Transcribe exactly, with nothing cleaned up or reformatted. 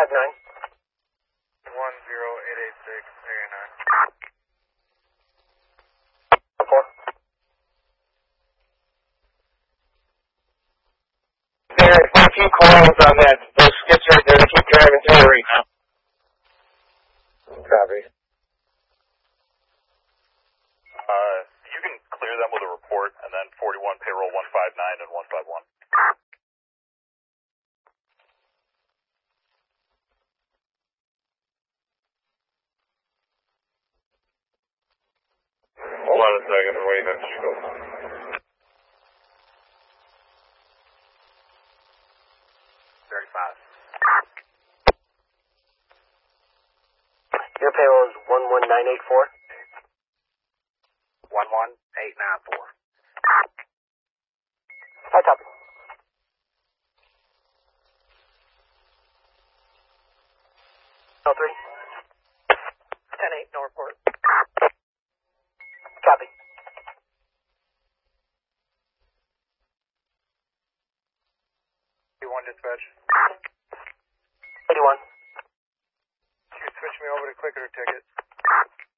nine. one zero eight eight six, area nine. four. There's a few calls on that. Those skids right there, they keep driving through right now. Copy. Uh, you can clear them with a report, and then forty-one payroll one five nine and one five one. Hold on a second, I'm waiting on Chico. thirty-five. Your payroll is one one nine eight four. one one eight nine four. Hi, copy. Oh three. ten eight, no report. Copy. eighty-one dispatch. eighty-one. You switch me over to clicker ticket.